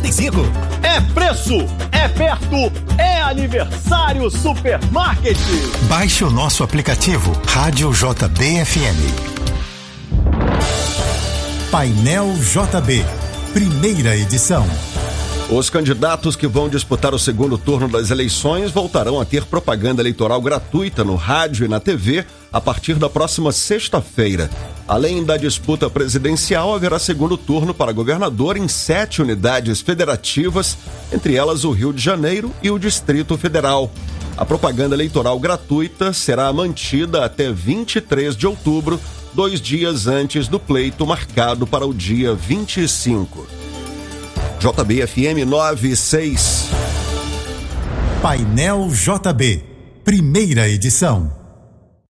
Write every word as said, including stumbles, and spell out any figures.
e cinco. É preço, é perto, é aniversário Supermarket. Baixe o nosso aplicativo Rádio J B F M. Painel J B, primeira edição. Os candidatos que vão disputar o segundo turno das eleições voltarão a ter propaganda eleitoral gratuita no rádio e na T V a partir da próxima sexta-feira. Além da disputa presidencial, haverá segundo turno para governador em sete unidades federativas, entre elas o Rio de Janeiro e o Distrito Federal. A propaganda eleitoral gratuita será mantida até vinte e três de outubro, dois dias antes do pleito marcado para o dia vinte e cinco. J B F M nove seis. Painel J B, primeira edição.